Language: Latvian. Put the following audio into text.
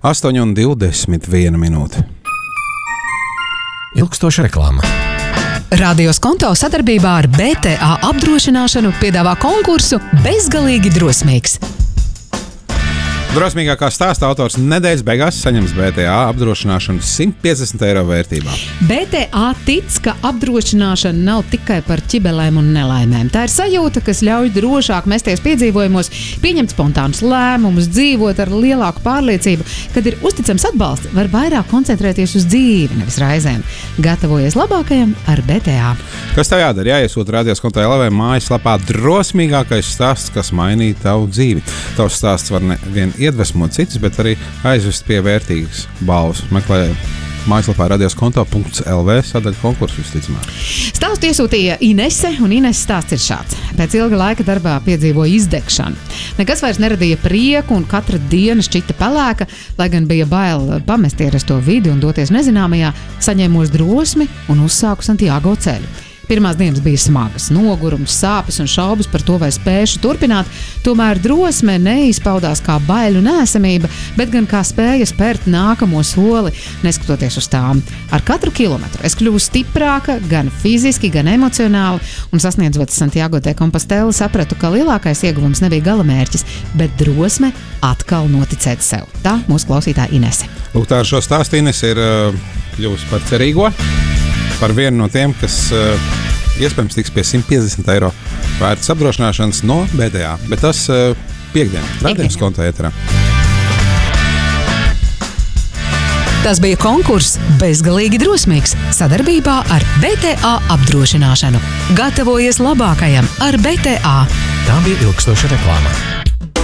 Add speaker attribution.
Speaker 1: 8:21 minūte.
Speaker 2: Ilgstoša reklāma.
Speaker 3: Radio Skonto sadarbībā ar BTA apdrošināšanu piedāvā konkursu Bezgalīgi drosmīgs.
Speaker 1: Drosmīgākā stāsta autors nedēļas beigās saņems BTA apdrošināšanu 150 eiro vērtībā.
Speaker 3: BTA tic, ka apdrošināšana nav tikai par ķibelēm un nelaimēm. Tā ir sajūta, kas ļauj drošāk mesties piedzīvojumos, pieņemt spontānus lēmumus, dzīvot ar lielāku pārliecību. Kad ir uzticams atbalsts, var vairāk koncentrēties uz dzīvi, nevis raizēm. Gatavojies labākajam ar BTA.
Speaker 1: Kas tev jādara? Jāiesūta Radio Skonto LV mājaslapā drosmīgākais stāsts, kas mainīja tavu dzīvi. Tavs stāsts var nevien iedvesmot citus, bet arī aizvest pie vērtīgas balvas. Meklē mājaslapā radioskonto.lv sadaļa konkursu visticamāk.
Speaker 3: Stāstu iesūtīja Inese, un Ineses stāsts ir šāds. Pēc ilga laika darbā piedzīvoja izdegšanu. Nekas vairs neradīja prieku, un katra diena šķita pelēka, lai gan bija bail pamest ierasto vidi un doties nezināmajā, saņēmos drosmi un uzsāku Santiago ceļu. Pirmās dienas bija smagas, nogurums, sāpes un šaubas par to, vai spēšu turpināt, tomēr drosme neizpaudās kā baiļu nēsamība, bet gan kā spēja spērt nākamo soli, neskatoties uz tām. Ar katru kilometru es kļuvu stiprāka, gan fiziski, gan emocionāli, un sasniedzot Santiago de Compostela, sapratu, ka lielākais ieguvums nebija galamērķis, bet drosme atkal noticēt sev. Tā mūsu klausītāja Inese.
Speaker 1: Lūk, tā ar šo stāstu Inese ir kļuvusi par cerīgo, par vienu no tiem, kas iespējams tiks pie 150 eiro vērtas apdrošināšanas no BTA. Bet tas piekdien, Radio Skonto ēterā.
Speaker 3: Tas bija konkurss Bezgalīgi drosmīgs sadarbībā ar BTA apdrošināšanu. Gatavojies labākajam ar BTA.
Speaker 2: Tā bija ilgstoša reklāma.